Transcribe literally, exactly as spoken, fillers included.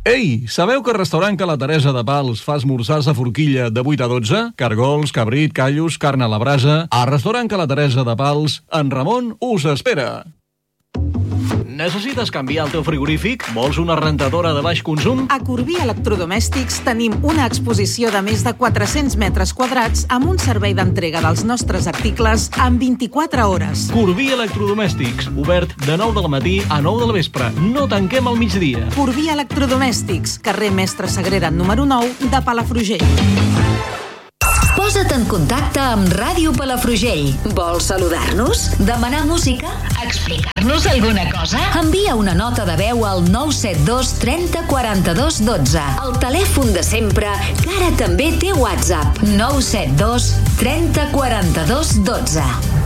Ei, sabeu que el restaurant que la Teresa de Pals fa esmorzars a forquilla de vuit a dotze? Cargols, cabrit, callos, carn a la brasa... Al restaurant que la Teresa de Pals, en Ramon us espera. Necessites canviar el teu frigorífic? Vols una rentadora de baix consum? A Corbí Electrodomèstics tenim una exposició de més de quatre-cents metres quadrats amb un servei d'entrega dels nostres articles en vint-i-quatre hores. Corbí Electrodomèstics, obert de nou del matí a nou del vespre. No tanquem al migdia. Corbí Electrodomèstics, carrer Mestre Sagrera número nou de Palafrugell. Posa't en contacte amb Ràdio Palafrugell. Vols saludar-nos? Demanar música? Explicar-nos alguna cosa? Envia una nota de veu al nou set dos trenta quaranta-dos dotze. El telèfon de sempre, que ara també té WhatsApp. nou set dos trenta quaranta-dos dotze.